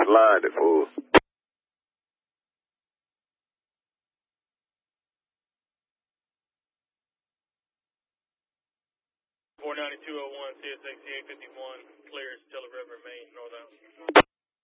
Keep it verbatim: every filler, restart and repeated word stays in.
slide it, fool. four ninety-two oh one, C S X eight fifty-one, clear, Stella River, Maine, northbound.